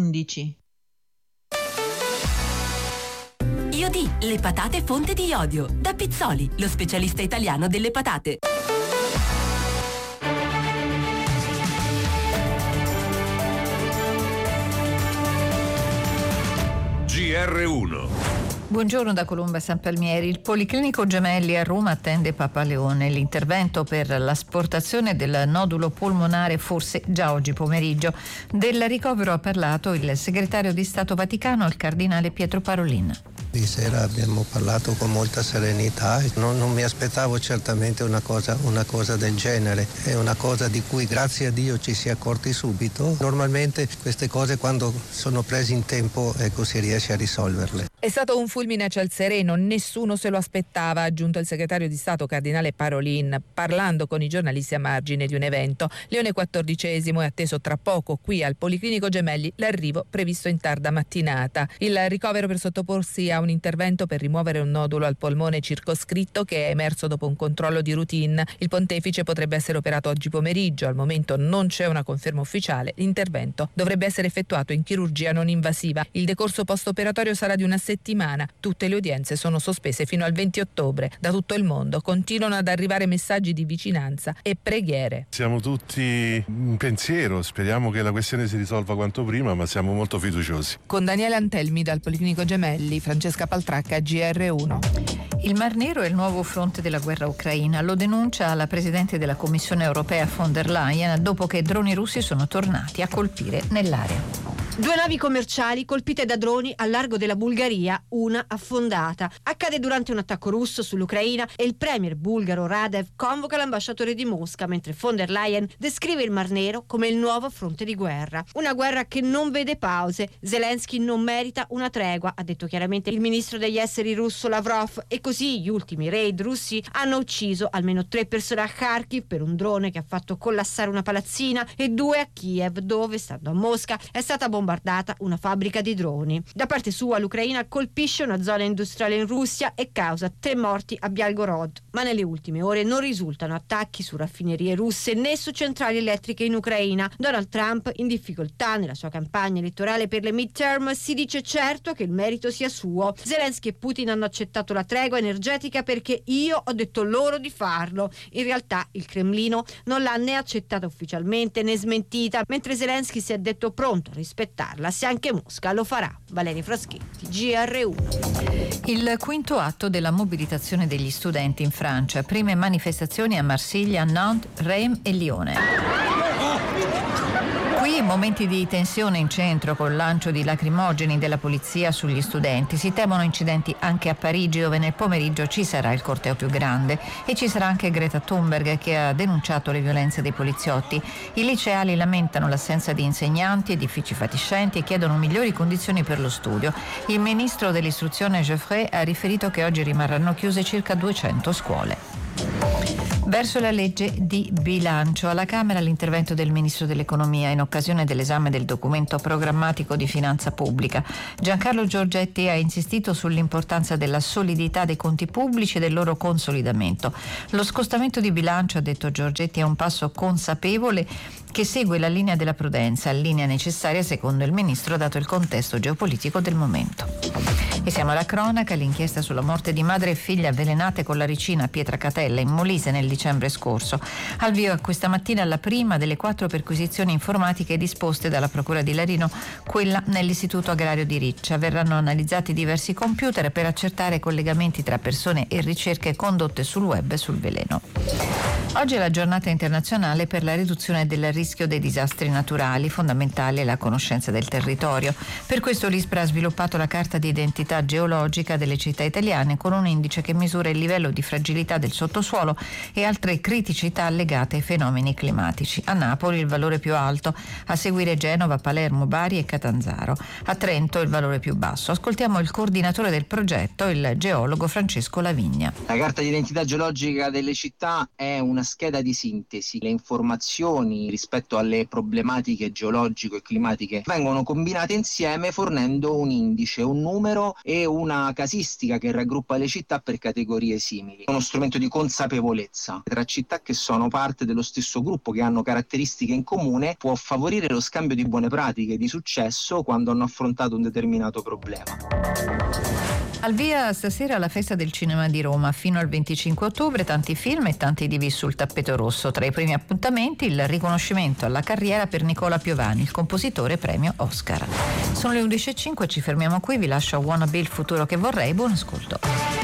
11. Iodi, le patate fonte di iodio. Da Pizzoli, lo specialista italiano delle patate. GR1. Buongiorno da Colomba San Palmieri. Il Policlinico Gemelli a Roma attende Papa Leone. L'intervento per l'asportazione del nodulo polmonare forse già oggi pomeriggio. Del ricovero ha parlato il segretario di Stato Vaticano, il cardinale Pietro Parolin. Di sera abbiamo parlato con molta serenità, non mi aspettavo certamente una cosa del genere, è una cosa di cui grazie a Dio ci si è accorti subito. Normalmente queste cose quando sono prese in tempo si riesce a risolverle. È stato un fulmine a ciel sereno, nessuno se lo aspettava, ha aggiunto il segretario di Stato cardinale Parolin, parlando con i giornalisti a margine di un evento. Leone XIV è atteso tra poco qui al Policlinico Gemelli, l'arrivo previsto in tarda mattinata. Il ricovero per sottoporsi a un intervento per rimuovere un nodulo al polmone circoscritto che è emerso dopo un controllo di routine. Il pontefice potrebbe essere operato oggi pomeriggio, al momento non c'è una conferma ufficiale. L'intervento dovrebbe essere effettuato in chirurgia non invasiva. Il decorso post-operatorio sarà di una settimana. Tutte le udienze sono sospese fino al 20 ottobre. Da tutto il mondo continuano ad arrivare messaggi di vicinanza e preghiere. Siamo tutti in pensiero, speriamo che la questione si risolva quanto prima, ma siamo molto fiduciosi. Con Daniele Antelmi dal Policlinico Gemelli, Francesca Paltracca, GR1. Il Mar Nero è il nuovo fronte della guerra ucraina, lo denuncia la Presidente della Commissione europea von der Leyen dopo che droni russi sono tornati a colpire nell'area. 2 navi commerciali colpite da droni al largo della Bulgaria, una affondata. Accade durante un attacco russo sull'Ucraina e il premier bulgaro Radev convoca l'ambasciatore di Mosca, mentre von der Leyen descrive il Mar Nero come il nuovo fronte di guerra. Una guerra che non vede pause. Zelensky non merita una tregua, ha detto chiaramente il ministro degli esteri russo Lavrov, e così gli ultimi raid russi hanno ucciso almeno 3 persone a Kharkiv per un drone che ha fatto collassare una palazzina e 2 a Kiev, dove, stando a Mosca, è stata bombardata una fabbrica di droni. Da parte sua l'Ucraina colpisce una zona industriale in Russia e causa 3 morti a Belgorod, ma nelle ultime ore non risultano attacchi su raffinerie russe né su centrali elettriche in Ucraina. Donald Trump, in difficoltà nella sua campagna elettorale per le midterm, si dice certo che il merito sia suo. Zelensky e Putin hanno accettato la tregua energetica perché io ho detto loro di farlo. In realtà il Cremlino non l'ha né accettata ufficialmente né smentita, mentre Zelensky si è detto pronto a rispettarla se anche Mosca lo farà. Valeria Fraschetti, GR1. Il quinto atto della mobilitazione degli studenti in Francia, prime manifestazioni a Marsiglia, Nantes, Reims e Lione. Qui momenti di tensione in centro col lancio di lacrimogeni della polizia sugli studenti. Si temono incidenti anche a Parigi, dove nel pomeriggio ci sarà il corteo più grande, e ci sarà anche Greta Thunberg, che ha denunciato le violenze dei poliziotti. I liceali lamentano l'assenza di insegnanti, edifici fatiscenti e chiedono migliori condizioni per lo studio. Il ministro dell'istruzione Geoffroy ha riferito che oggi rimarranno chiuse circa 200 scuole. Verso la legge di bilancio, alla Camera l'intervento del Ministro dell'Economia in occasione dell'esame del documento programmatico di finanza pubblica. Giancarlo Giorgetti ha insistito sull'importanza della solidità dei conti pubblici e del loro consolidamento. Lo scostamento di bilancio, ha detto Giorgetti, è un passo consapevole che segue la linea della prudenza, linea necessaria secondo il Ministro dato il contesto geopolitico del momento. E siamo alla cronaca. L'inchiesta sulla morte di madre e figlia avvelenate con la ricina a Pietracatella in Molise nel dicembre scorso. Al via questa mattina la prima delle 4 perquisizioni informatiche disposte dalla Procura di Larino, quella nell'Istituto Agrario di Riccia. Verranno analizzati diversi computer per accertare collegamenti tra persone e ricerche condotte sul web e sul veleno. Oggi è la giornata internazionale per la riduzione del rischio dei disastri naturali. Fondamentale è la conoscenza del territorio. Per questo l'ISPRA ha sviluppato la carta di identità geologica delle città italiane con un indice che misura il livello di fragilità del sottosuolo e altre criticità legate ai fenomeni climatici. A Napoli il valore più alto, a seguire Genova, Palermo, Bari e Catanzaro. A Trento il valore più basso. Ascoltiamo il coordinatore del progetto, il geologo Francesco Lavigna. La carta di identità geologica delle città è una scheda di sintesi. Le informazioni rispetto alle problematiche geologico e climatiche vengono combinate insieme fornendo un indice, un numero e una casistica che raggruppa le città per categorie simili. Uno strumento di consapevolezza tra città che sono parte dello stesso gruppo, che hanno caratteristiche in comune, può favorire lo scambio di buone pratiche di successo quando hanno affrontato un determinato problema. Al via stasera la Festa del Cinema di Roma. Fino al 25 ottobre tanti film e tanti divi sul tappeto rosso. Tra i primi appuntamenti il riconoscimento alla carriera per Nicola Piovani, il compositore premio Oscar. Sono le 11:05, ci fermiamo qui, vi lascio a Wanna Be il futuro che vorrei, buon ascolto.